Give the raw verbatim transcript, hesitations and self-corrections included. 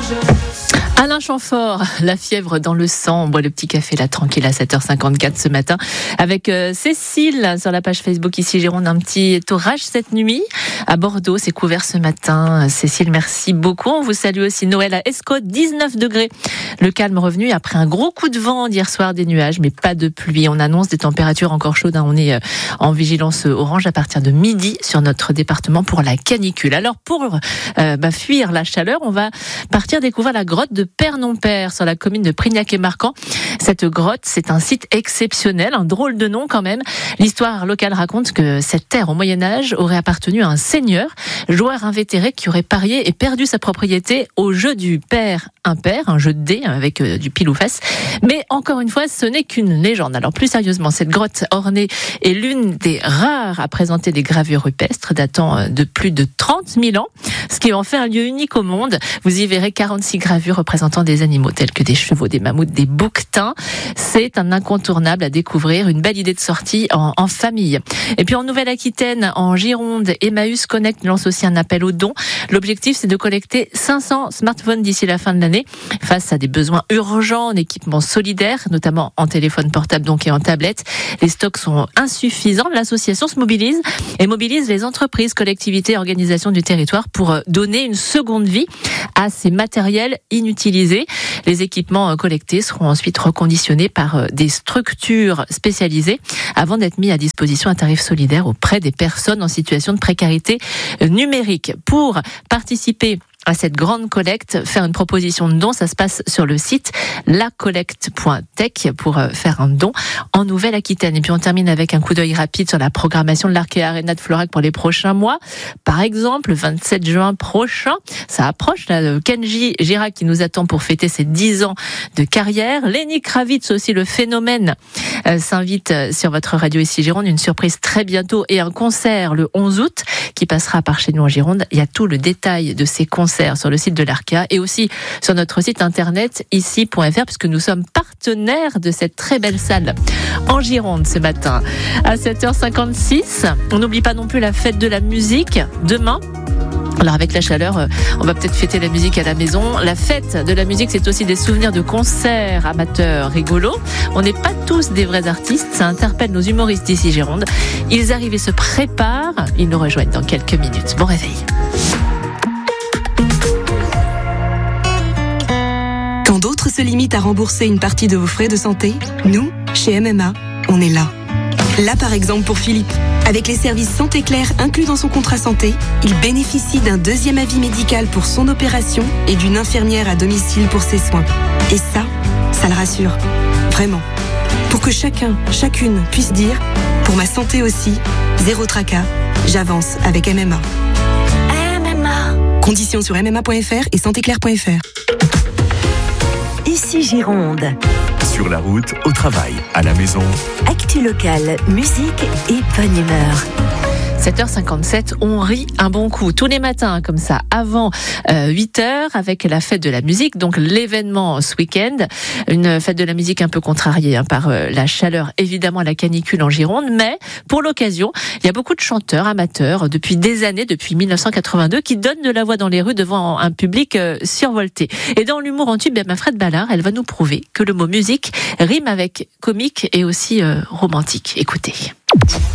Alain Chamfort, la fièvre dans le sang. On boit le petit café là tranquille à sept heures cinquante-quatre ce matin avec euh, Cécile sur la page Facebook ici Gironde. Un petit orage cette nuit à Bordeaux, c'est couvert ce matin. Cécile, merci beaucoup. On vous salue aussi. Noël à Escaut, dix-neuf degrés. Le calme revenu après un gros coup de vent d'hier soir, des nuages mais pas de pluie. On annonce des températures encore chaudes. On est en vigilance orange à partir de midi sur notre département pour la canicule. Alors pour euh, bah, fuir la chaleur, on va partir découvrir la grotte de Père-non-Père sur la commune de Prignac-et-Marcan. Cette grotte, c'est un site exceptionnel, un drôle de nom quand même. L'histoire locale raconte que cette terre au Moyen-Âge aurait appartenu à un seigneur, joueur invétéré qui aurait parié et perdu sa propriété au jeu du père impair, un jeu de dés avec du pile ou face. Mais encore une fois, ce n'est qu'une légende. Alors plus sérieusement, cette grotte ornée est l'une des rares à présenter des gravures rupestres datant de plus de trente mille ans, ce qui en fait un lieu unique au monde. Vous y verrez quarante-six gravures représentant des animaux tels que des chevaux, des mammouths, des bouquetins. C'est un incontournable à découvrir, une belle idée de sortie en, en famille. Et puis en Nouvelle-Aquitaine, en Gironde, Emmaüs Connect lance aussi un appel aux dons. L'objectif, c'est de collecter cinq cents smartphones d'ici la fin de l'année face à des besoins urgents en équipement solidaire, notamment en téléphone portable donc et en tablette. Les stocks sont insuffisants. L'association se mobilise et mobilise les entreprises, collectivités et organisations du territoire pour donner une seconde vie à ces matériels inutilisés. Les équipements collectés seront ensuite reconditionnés par des structures spécialisées avant d'être mis à disposition à tarif solidaire auprès des personnes en situation de précarité numérique. Pour participer à cette grande collecte, faire une proposition de don, ça se passe sur le site la collecte point tech pour faire un don en Nouvelle-Aquitaine. Et puis on termine avec un coup d'œil rapide sur la programmation de l'Arkea Arena de Florac pour les prochains mois. Par exemple, le vingt-sept juin prochain, ça approche, là, Kenji Girac qui nous attend pour fêter ses dix ans de carrière. Lenny Kravitz aussi, le phénomène, euh, s'invite sur votre radio ici Gironde. Une surprise très bientôt et un concert le onze août qui passera par chez nous en Gironde. Il y a tout le détail de ces concerts sur le site de l'Arkea et aussi sur notre site internet ici point f r puisque nous sommes partenaires de cette très belle salle en Gironde ce matin à sept heures cinquante-six. On n'oublie pas non plus la fête de la musique demain. Alors avec la chaleur, on va peut-être fêter la musique à la maison. La fête de la musique, c'est aussi des souvenirs de concerts amateurs rigolos. On n'est pas tous des vrais artistes, ça interpelle nos humoristes d'ici Gironde. Ils arrivent et se préparent, ils nous rejoignent dans quelques minutes. Bon réveil. Quand d'autres se limitent à rembourser une partie de vos frais de santé, nous, chez M M A, on est là. Là par exemple pour Philippe. Avec les services Santé Claire inclus dans son contrat santé, il bénéficie d'un deuxième avis médical pour son opération et d'une infirmière à domicile pour ses soins. Et ça, ça le rassure. Vraiment. Pour que chacun, chacune puisse dire, pour ma santé aussi, zéro tracas, j'avance avec M M A. M M A. Conditions sur m m a point f r et santé claire point f r. Ici Gironde. Sur la route, au travail, à la maison. Actu locale, musique et bonne humeur. sept heures cinquante-sept, on rit un bon coup tous les matins comme ça avant euh, huit heures avec la fête de la musique, donc l'événement ce week-end, une fête de la musique un peu contrariée hein, par euh, la chaleur, évidemment la canicule en Gironde, mais pour l'occasion il y a beaucoup de chanteurs amateurs depuis des années, depuis mille neuf cent quatre-vingt-deux qui donnent de la voix dans les rues devant un public euh, survolté. Et dans l'humour en tube, ma Fred Ballard, elle va nous prouver que le mot musique rime avec comique et aussi euh, romantique. Écoutez.